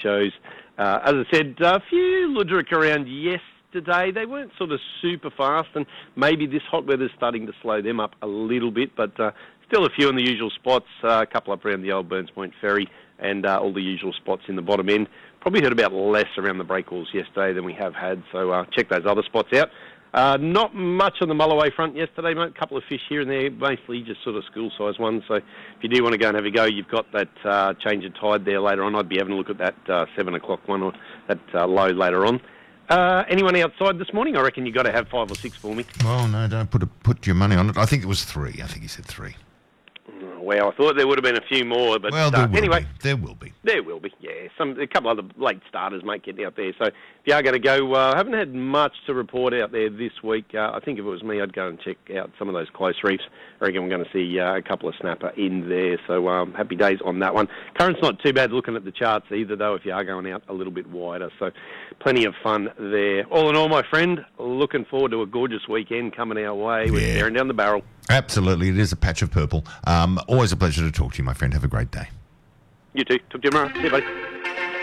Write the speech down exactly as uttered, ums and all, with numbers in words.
shows. Uh, as I said, a few Luderick around yesterday. They weren't sort of super fast, and maybe this hot weather's starting to slow them up a little bit, but uh, still a few in the usual spots, uh, a couple up around the old Burns Point Ferry, and uh, all the usual spots in the bottom end. Probably heard about less around the breakwalls yesterday than we have had, so uh, check those other spots out. Uh, not much on the Mulloway front yesterday, mate. A couple of fish here and there, mostly just sort of school-sized ones. So if you do want to go and have a go, you've got that uh, change of tide there later on. I'd be having a look at that uh, seven o'clock one or that uh, low later on. Uh, anyone outside this morning? I reckon you've got to have five or six for me. Oh, no, don't put a, put your money on it. I think it was three. I think he said three. Well, I thought there would have been a few more, but well, there uh, will anyway, be. there will be. There will be, yeah. Some a couple other late starters, mate, getting out there. So if you are going to go, I uh, haven't had much to report out there this week. Uh, I think if it was me, I'd go and check out some of those close reefs. I reckon we're going to see uh, a couple of snapper in there. So um, happy days on that one. Current's not too bad looking at the charts either, though, if you are going out a little bit wider. So plenty of fun there. All in all, my friend, looking forward to a gorgeous weekend coming our way. We're Yeah. staring down the barrel. Absolutely. It is a patch of purple. Um, always a pleasure to talk to you, my friend. Have a great day. You too. Talk to you tomorrow. See you, buddy.